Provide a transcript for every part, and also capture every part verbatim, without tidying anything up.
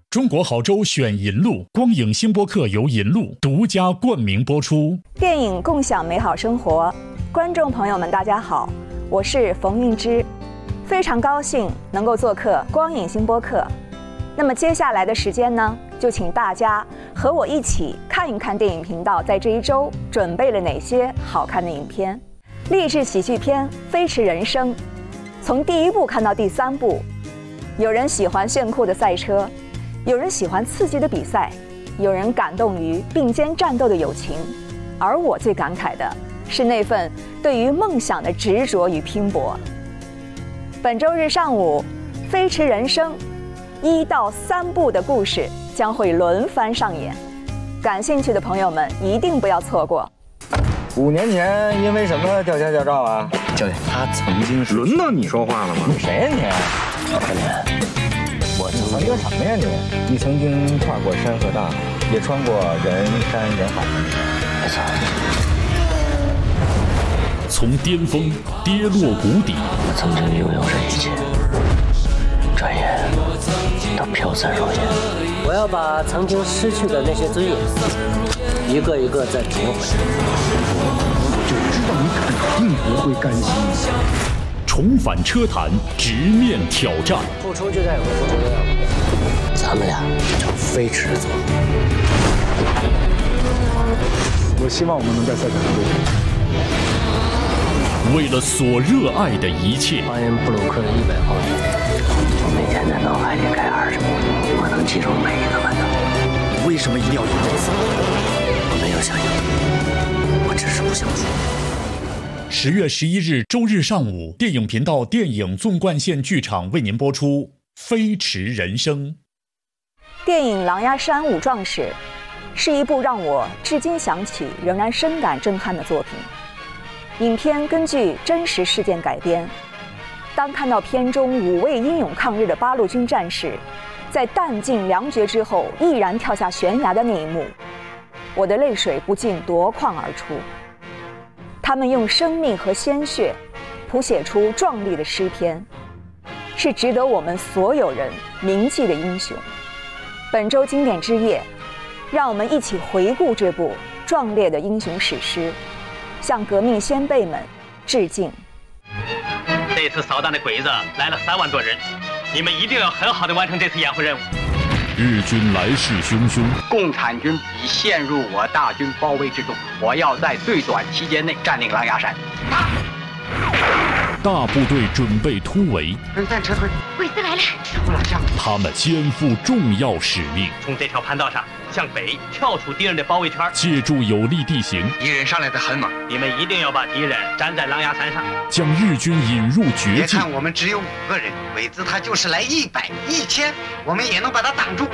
中国好州选银路，光影星播客由银路独家冠名播出。 电影共享美好生活，观众朋友们，大家好，我是冯韵之，非常高兴能够做客光影星播客。那么接下来的时间呢，就请大家和我一起看一看电影频道在这一周准备了哪些好看的影片。励志喜剧片《飞驰人生》，从第一部看到第三部，有人喜欢炫酷的赛车，有人喜欢刺激的比赛，有人感动于并肩战斗的友情，而我最感慨的是那份对于梦想的执着与拼搏。本周日上午，《飞驰人生》一到三部的故事将会轮番上演，感兴趣的朋友们一定不要错过。 五年前因为什么吊销驾照啊？ 教练，他曾经是…… 轮到你说话了吗？你谁呀你？ 教练，我曾经什么呀你？你曾经跨过山和大，也穿过人山人海。 没错。 从巅峰跌落谷底， 我曾经拥有着一切，转眼都飘散如烟。 我要把曾经失去的那些尊严，一个一个再夺回来。 我就知道你肯定不会甘心。 重返车坛，直面挑战。 付出就在有个付出的样子， 咱们俩就飞驰走。 我希望我们能在赛场上对决。 为了所热爱的一切， 花园布鲁克的一百公里，我每天在脑海里开二十步，我能记住每一个弯道。 为什么一定要赢这次？ 我没有想赢，我只是不想输。 十月十一日周日上午，电影频道电影纵贯线剧场为您播出《飞驰人生》。 电影《狼牙山五壮士》是一部让我至今想起仍然深感震撼的作品。影片根据真实事件改编。当看到片中五位英勇抗日的八路军战士在弹尽粮绝之后毅然跳下悬崖的那一幕，我的泪水不禁夺眶而出。他们用生命和鲜血谱写出壮丽的诗篇，是值得我们所有人铭记的英雄。本周经典之夜，让我们一起回顾这部壮烈的英雄史诗，向革命先辈们致敬。 这次扫荡的鬼子来了三万多人，你们一定要很好的完成这次掩护任务。 日军来势汹汹， 共产军已陷入我大军包围之中，我要在最短期间内占领狼牙山。 大部队准备突围， 分散撤退， 鬼子来了！ 不老将， 他们肩负重要使命， 从这条盘道上向北跳出敌人的包围圈， 借助有利地形， 敌人上来的很猛， 你们一定要把敌人粘在狼牙山上， 将日军引入绝境。 别看我们只有五个人，鬼子他就是来一百、一千，我们也能把他挡住。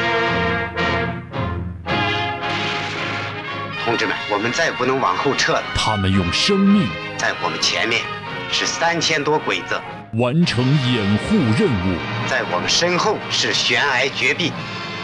同志们，我们再不能往后撤了。 他们用生命在我们前面是三千多鬼子， 完成掩护任务； 在我们身后是悬崖绝壁。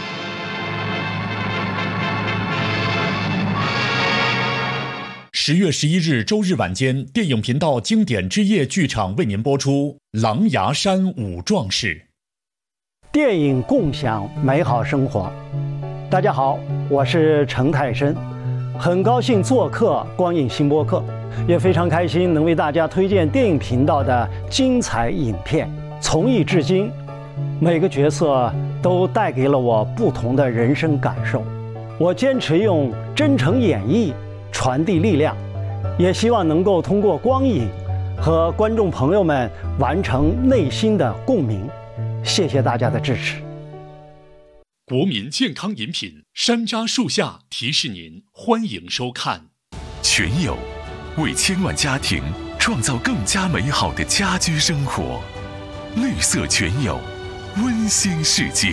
十月十一日周日晚间，电影频道经典之夜剧场为您播出《狼牙山五壮士》。 电影共享美好生活。大家好，我是程泰深，很高兴做客光影新播客，也非常开心能为大家推荐电影频道的精彩影片。从艺至今，每个角色都带给了我不同的人生感受。我坚持用真诚演绎传递力量，也希望能够通过光影和观众朋友们完成内心的共鸣。谢谢大家的支持。 国民健康饮品山楂树下提示您欢迎收看。 全友为千万家庭创造更加美好的家居生活，绿色全友，温馨世界。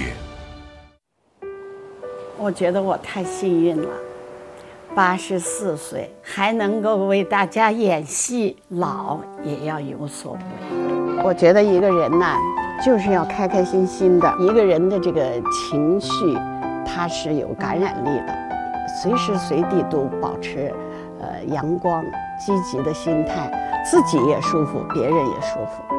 我觉得我太幸运了，八十四岁还能够为大家演戏，老也要有所不为。我觉得一个人呢，就是要开开心心的，一个人的这个情绪它是有感染力的，随时随地都保持呃阳光积极的心态，自己也舒服，别人也舒服。